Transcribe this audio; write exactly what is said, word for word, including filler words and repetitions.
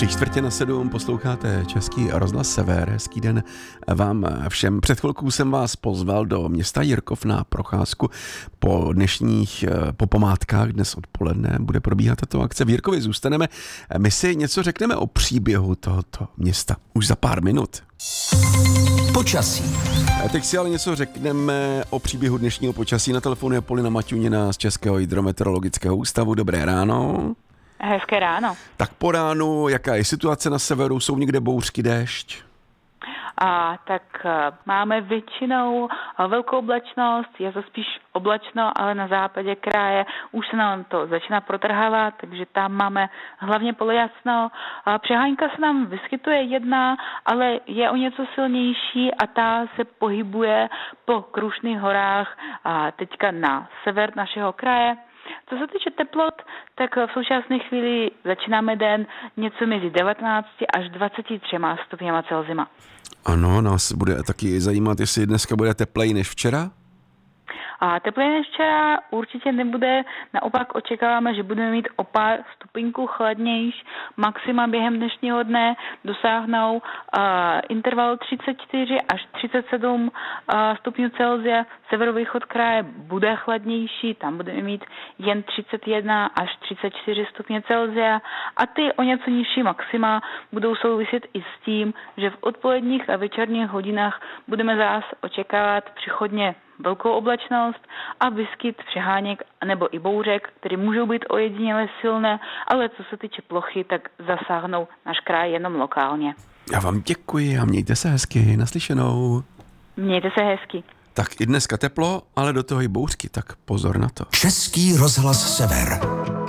Tři čtvrtě na sedm posloucháte Český rozhlas Sever. Hezký den vám všem. Před chvilkou jsem vás pozval do města Jirkov na procházku po dnešních po památkách. Dnes odpoledne bude probíhat tato akce. V Jirkově zůstaneme. My si něco řekneme o příběhu tohoto města už za pár minut. Počasí. Teď si ale něco řekneme o příběhu dnešního počasí. Na telefonu je Polina Maťunina z Českého hydrometeorologického ústavu. Dobré ráno. Hezké ráno. Tak po ránu, jaká je situace na severu? Jsou někde bouřky, déšť? A tak máme většinou velkou oblačnost, je to spíš oblačno, ale na západě kraje už se nám to začíná protrhávat, takže tam máme hlavně polojasno. Přehánka se nám vyskytuje jedna, ale je o něco silnější a ta se pohybuje po Krušných horách a teďka na sever našeho kraje. Co se týče teplot, tak v současné chvíli začínáme den něco mezi devatenácti až dvaceti třemi stupněma Celsia. Ano, nás bude taky zajímat, jestli dneska bude tepleji než včera? A tepleji než včera určitě nebude, naopak očekáváme, že budeme mít o pár stupínků chladnější. Maxima během dnešního dne dosáhnou uh, interval třicet čtyři až třicet sedm uh, stupňů Celsia. Severovýchod kraje bude chladnější, tam budeme mít jen třicet jedna až třicet čtyři stupně Celsia. A ty o něco nižší maxima budou souviset i s tím, že v odpoledních a večerních hodinách budeme zás očekávat přichodně velkou oblačnost a výskyt přeháněk nebo i bouřek, které můžou být ojediněle silné, ale co se týče plochy, tak zasáhnou náš kraj jenom lokálně. Já vám děkuji a mějte se hezky, naslyšenou. Mějte se hezky. Tak i dneska teplo, ale do toho i bouřky, tak pozor na to. Český rozhlas Sever.